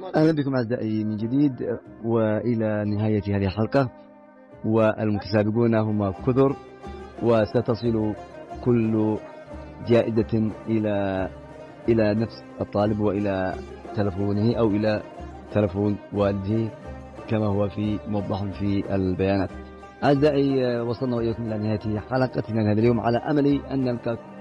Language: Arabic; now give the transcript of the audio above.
أهلا بكم أعزائي من جديد وإلى نهاية هذه الحلقة. والمتسابقون هم كثر، وستصل كل جائزة إلى نفس الطالب وإلى تلفونه أو إلى تلفون والده كما هو موضح في البيانات. أعزائي، وصلنا وإياكم إلى نهاية حلقتنا هذا اليوم، على أمل أن نلقاكم